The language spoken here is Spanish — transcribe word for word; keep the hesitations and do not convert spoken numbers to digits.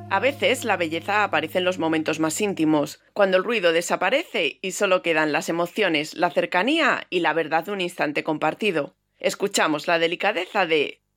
A veces la belleza aparece en los momentos más íntimos, cuando el ruido desaparece y solo quedan las emociones, la cercanía y la verdad de un instante compartido. Escuchamos la delicadeza de